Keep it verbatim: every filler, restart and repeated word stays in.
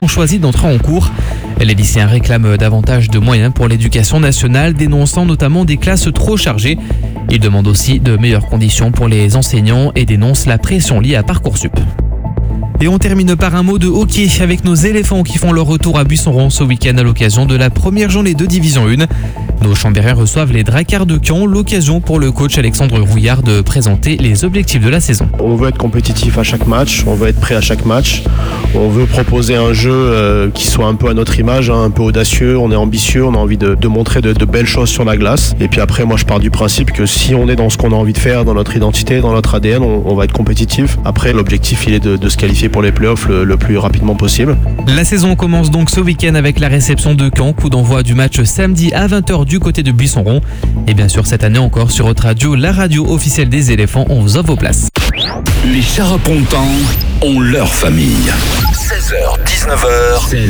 ont choisi d'entrer en cours. Les lycéens réclament davantage de moyens pour l'éducation nationale, dénonçant notamment des classes trop chargées. Ils demandent aussi de meilleures conditions pour les enseignants et dénoncent la pression liée à Parcoursup. Et on termine par un mot de hockey avec nos éléphants qui font leur retour à Buisson-Rond ce week-end à l'occasion de la première journée de Division un. Nos Chambériens reçoivent les Dracards de Caen, l'occasion pour le coach Alexandre Rouillard de présenter les objectifs de la saison. On veut être compétitif à chaque match, on veut être prêt à chaque match. On veut proposer un jeu euh, qui soit un peu à notre image, hein, un peu audacieux, on est ambitieux, on a envie de, de montrer de, de belles choses sur la glace. Et puis après, moi je pars du principe que si on est dans ce qu'on a envie de faire, dans notre identité, dans notre A D N, on, on va être compétitif. Après, l'objectif il est de, de se qualifier pour les playoffs le, le plus rapidement possible. La saison commence donc ce week-end avec la réception de Caen, coup d'envoi du match samedi à vingt heures du côté de Buisson-Rond. Et bien sûr cette année encore sur votre radio, la radio officielle des éléphants, on vous offre vos places. Les Charapontans ont leur famille. seize heures dix-neuf heures.